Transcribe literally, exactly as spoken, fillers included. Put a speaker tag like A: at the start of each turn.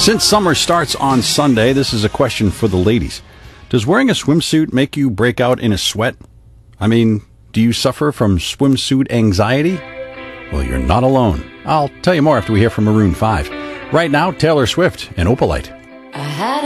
A: Since summer starts on Sunday, this is a question for the ladies. Does wearing a swimsuit make you break out in a sweat? I mean, do you suffer from swimsuit anxiety? Well, you're not alone. I'll tell you more after we hear from Maroon five. Right now, Taylor Swift and Opalite.
B: I had